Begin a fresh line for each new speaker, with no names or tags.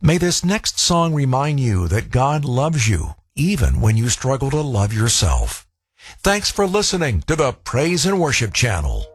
May this next song remind you that God loves you, even when you struggle to love yourself. Thanks for listening to the Praise and Worship Channel.